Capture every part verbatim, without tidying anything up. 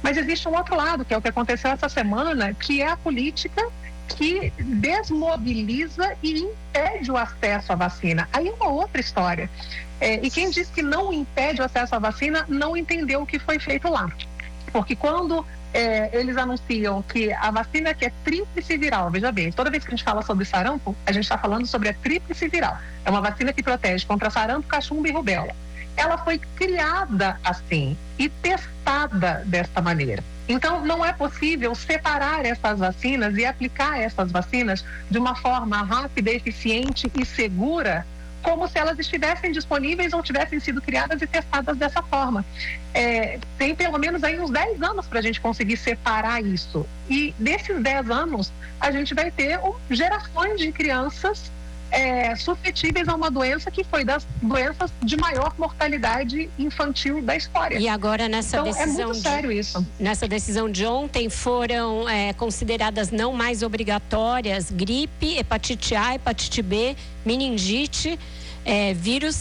Mas existe um outro lado, que é o que aconteceu essa semana, que é a política que desmobiliza e impede o acesso à vacina. Aí é uma outra história. É, e quem diz que não impede o acesso à vacina não entendeu o que foi feito lá. Porque quando é, eles anunciam que a vacina que é tríplice viral, veja bem, toda vez que a gente fala sobre sarampo, a gente está falando sobre a tríplice viral. É uma vacina que protege contra sarampo, cachumba e rubéola. Ela foi criada assim e testada desta maneira. Então, não é possível separar essas vacinas e aplicar essas vacinas de uma forma rápida, eficiente e segura, como se elas estivessem disponíveis ou tivessem sido criadas e testadas dessa forma. É, tem pelo menos aí uns dez anos para a gente conseguir separar isso. E desses dez anos, a gente vai ter um, gerações de crianças É, suscetíveis a uma doença que foi das doenças de maior mortalidade infantil da história. E agora nessa então, decisão é muito sério de, isso. Nessa decisão de ontem foram é, consideradas não mais obrigatórias gripe, hepatite A, hepatite B, meningite, é, vírus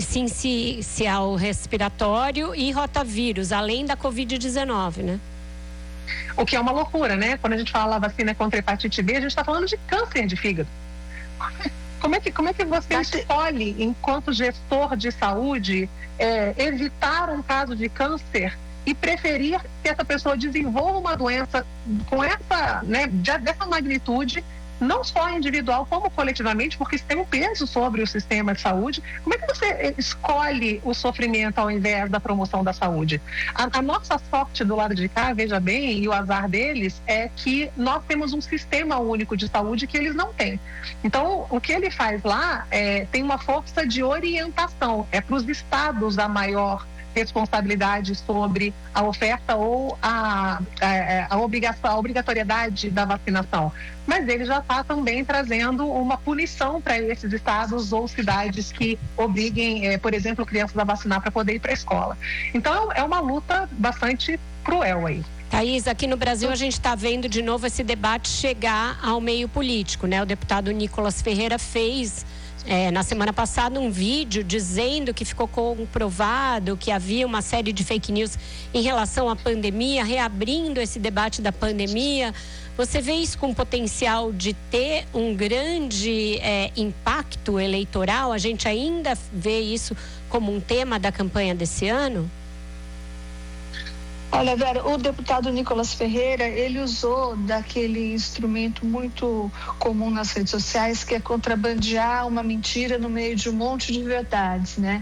sincicial respiratório e rotavírus, além da covid dezenove, né? O que é uma loucura, né? Quando a gente fala vacina contra hepatite B, a gente está falando de câncer de fígado. Como é que, como é que você escolhe, enquanto gestor de saúde, é, evitar um caso de câncer e preferir que essa pessoa desenvolva uma doença com essa, né, dessa magnitude, não só individual como coletivamente, porque isso tem um peso sobre o sistema de saúde? Como é que você escolhe o sofrimento ao invés da promoção da saúde? A, a nossa sorte do lado de cá, veja bem, e o azar deles, é que nós temos um sistema único de saúde que eles não têm. Então, o que ele faz lá é, tem uma força de orientação, é para os estados a maior responsabilidade sobre a oferta ou a, a, a, obrigação, a obrigatoriedade da vacinação. Mas ele já está também trazendo uma punição para esses estados ou cidades que obriguem, eh, por exemplo, crianças a vacinar para poder ir para a escola. Então, é uma luta bastante cruel aí. Thaís, aqui no Brasil a gente está vendo de novo esse debate chegar ao meio político, né? O deputado Nicolas Ferreira fez É, na semana passada um vídeo dizendo que ficou comprovado que havia uma série de fake news em relação à pandemia, reabrindo esse debate da pandemia. Você vê isso com potencial de ter um grande é, impacto eleitoral? A gente ainda vê isso como um tema da campanha desse ano? Olha, Vera, o deputado Nicolas Ferreira, ele usou daquele instrumento muito comum nas redes sociais, que é contrabandear uma mentira no meio de um monte de verdades, né?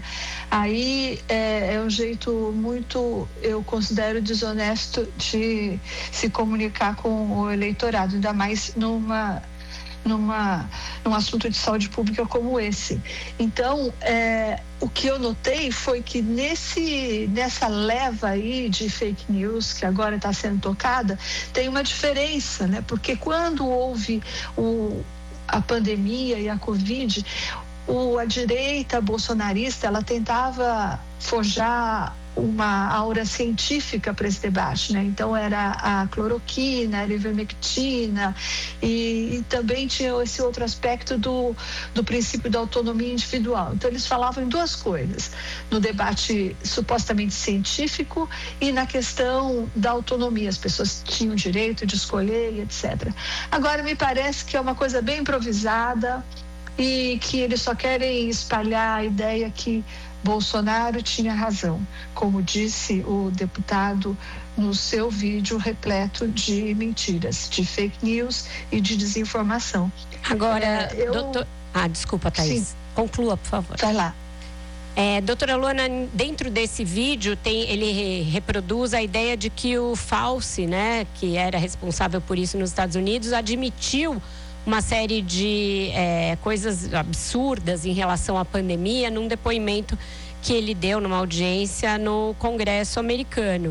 Aí é, é um jeito muito, eu considero, desonesto de se comunicar com o eleitorado, ainda mais numa... Numa, num assunto de saúde pública como esse. Então, é, o que eu notei foi que nesse, nessa leva aí de fake news que agora está sendo tocada, tem uma diferença, né? Porque quando houve o, a pandemia e a Covid, o, a direita bolsonarista, ela tentava forjar uma aura científica para esse debate, né? Então era a cloroquina, a ivermectina e, e também tinha esse outro aspecto do, do princípio da autonomia individual. Então eles falavam em duas coisas, no debate supostamente científico e na questão da autonomia, as pessoas tinham direito de escolher e etcétera. Agora me parece que é uma coisa bem improvisada e que eles só querem espalhar a ideia que Bolsonaro tinha razão, como disse o deputado no seu vídeo repleto de mentiras, de fake news e de desinformação. Agora, é, eu... doutor... Ah, desculpa, Thaís. Sim. Conclua, por favor. Vai lá. É, doutora Luana, dentro desse vídeo tem, ele reproduz a ideia de que o Fauci, né, que era responsável por isso nos Estados Unidos, admitiu uma série de é, coisas absurdas em relação à pandemia num depoimento que ele deu numa audiência no Congresso americano.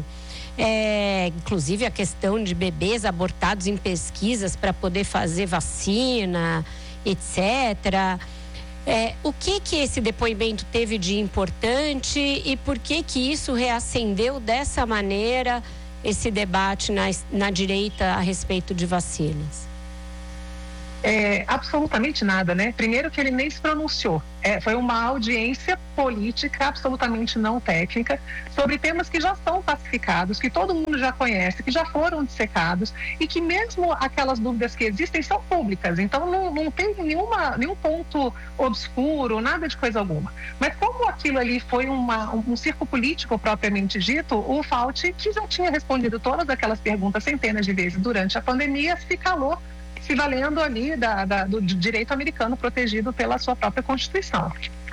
É, inclusive a questão de bebês abortados em pesquisas para poder fazer vacina, etcétera. É, o que que esse depoimento teve de importante e por que que isso reacendeu dessa maneira esse debate na, na direita a respeito de vacinas? É, absolutamente nada, né? Primeiro que ele nem se pronunciou. É, foi uma audiência política absolutamente não técnica sobre temas que já são pacificados, que todo mundo já conhece, que já foram dissecados e que mesmo aquelas dúvidas que existem são públicas. Então não, não tem nenhuma, nenhum ponto obscuro, nada de coisa alguma. Mas como aquilo ali foi uma, um, um circo político propriamente dito, o Fauci, que já tinha respondido todas aquelas perguntas centenas de vezes durante a pandemia, se calou, se valendo ali da, da, do direito americano protegido pela sua própria Constituição.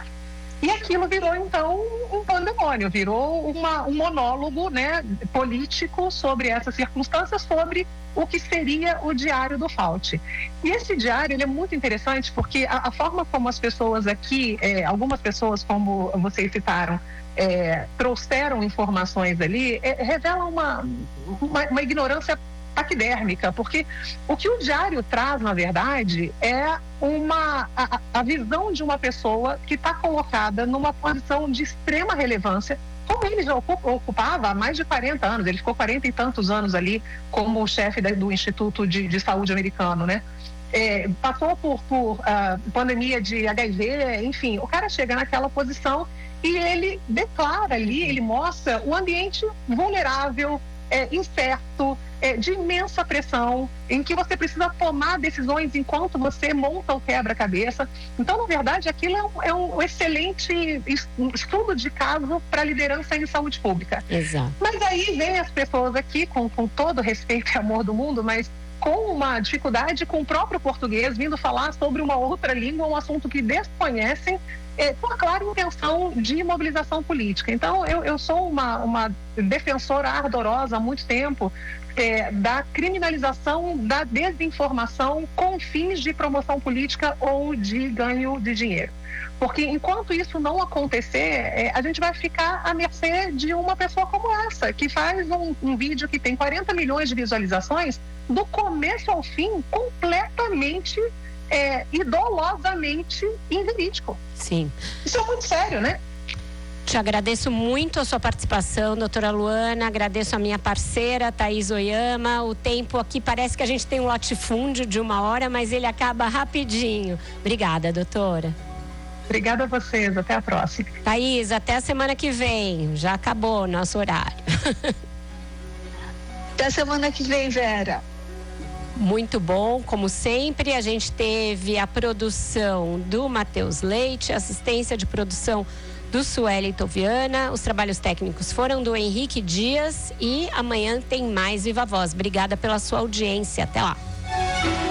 E aquilo virou, então, um pandemônio, virou uma, um monólogo, né, político sobre essas circunstâncias, sobre o que seria o diário do Fauci. E esse diário ele é muito interessante porque a, a forma como as pessoas aqui, é, algumas pessoas, como vocês citaram, é, trouxeram informações ali, é, revela uma, uma, uma ignorância taquidérmica, porque o que o diário traz, na verdade, é uma, a, a visão de uma pessoa que está colocada numa posição de extrema relevância, como ele já ocupava há mais de quarenta anos, ele ficou quarenta e tantos anos ali como chefe da, do Instituto de, de Saúde americano, né? É, passou por, por uh, pandemia de H I V, enfim, o cara chega naquela posição e ele declara ali, ele mostra o ambiente vulnerável, é, incerto, é, de imensa pressão, em que você precisa tomar decisões enquanto você monta o quebra-cabeça. Então, na verdade, aquilo é um, é um excelente estudo de caso para liderança em saúde pública. Exato. Mas aí vem as pessoas aqui, com, com todo respeito e amor do mundo, mas com uma dificuldade com o próprio português, vindo falar sobre uma outra língua, um assunto que desconhecem, é, com a clara intenção de mobilização política. Então, eu, eu sou uma, uma defensora ardorosa há muito tempo é, da criminalização da desinformação com fins de promoção política ou de ganho de dinheiro. Porque enquanto isso não acontecer, é, a gente vai ficar à mercê de uma pessoa como essa, que faz um, um vídeo que tem quarenta milhões de visualizações, do começo ao fim, completamente é, e dolosamente inverídico. Sim. Isso é muito sério, né? Te agradeço muito a sua participação, doutora Luana, agradeço a minha parceira, Thaís Oyama. O tempo aqui parece que a gente tem um latifúndio de uma hora, mas ele acaba rapidinho. Obrigada, doutora. Obrigada a vocês, até a próxima. Thaís, até a semana que vem, já acabou o nosso horário. Até semana que vem, Vera. Muito bom, como sempre, a gente teve a produção do Matheus Leite, assistência de produção do Sueli Viana, os trabalhos técnicos foram do Henrique Dias e amanhã tem mais Viva Voz. Obrigada pela sua audiência, até lá.